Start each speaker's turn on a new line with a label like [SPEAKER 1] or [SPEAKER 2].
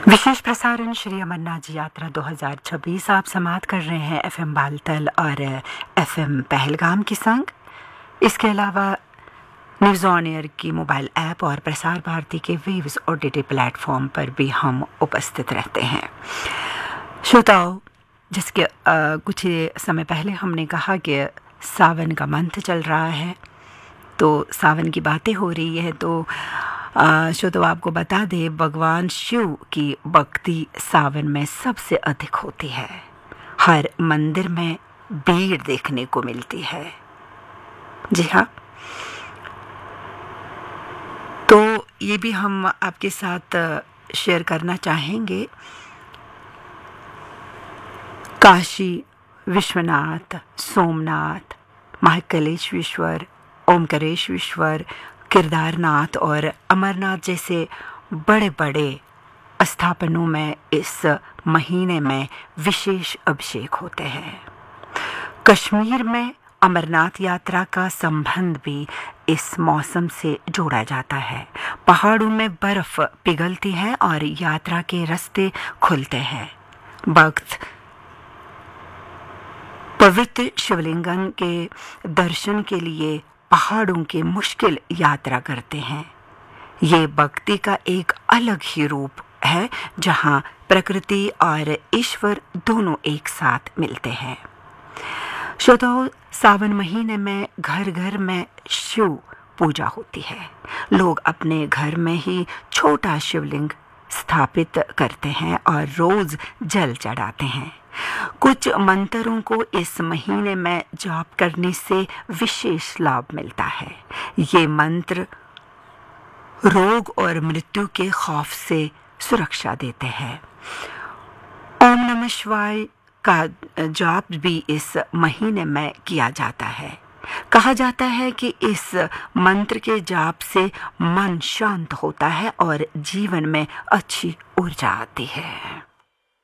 [SPEAKER 1] विशेष प्रसारण श्री अमरनाथ जी यात्रा 2026 आप समाप्त कर रहे हैं एफएम बालतल और एफएम पहलगाम के संग। इसके अलावा न्यूज़ ऑन एयर की मोबाइल ऐप और प्रसार भारती के वेव्स ओटीटी प्लेटफॉर्म पर भी हम उपस्थित रहते हैं। श्रोताओं, जिसके कुछ समय पहले हमने कहा कि सावन का मंथ चल रहा है, तो सावन की बातें हो रही है, तो तो आपको बता दें, भगवान शिव की भक्ति सावन में सबसे अधिक होती है। हर मंदिर में भीड़ देखने को मिलती है। जी हाँ, तो ये भी हम आपके साथ शेयर करना चाहेंगे। काशी विश्वनाथ, सोमनाथ, महाकालेश्वर, ओमकारेश्वर, केदारनाथ और अमरनाथ जैसे बड़े बड़े स्थापनों में इस महीने में विशेष अभिषेक होते हैं। कश्मीर में अमरनाथ यात्रा का संबंध भी इस मौसम से जोड़ा जाता है। पहाड़ों में बर्फ पिघलती है और यात्रा के रास्ते खुलते हैं। भक्त पवित्र शिवलिंगम के दर्शन के लिए पहाड़ों की मुश्किल यात्रा करते हैं। ये भक्ति का एक अलग ही रूप है, जहाँ प्रकृति और ईश्वर दोनों एक साथ मिलते हैं। श्रोताओं, सावन महीने में घर घर में शिव पूजा होती है। लोग अपने घर में ही छोटा शिवलिंग स्थापित करते हैं और रोज जल चढ़ाते हैं। कुछ मंत्रों को इस महीने में जाप करने से विशेष लाभ मिलता है। ये मंत्र रोग और मृत्यु के खौफ से सुरक्षा देते हैं। ओम नमः शिवाय का जाप भी इस महीने में किया जाता है। कहा जाता है कि इस मंत्र के जाप से मन शांत होता है और जीवन में अच्छी ऊर्जा आती है।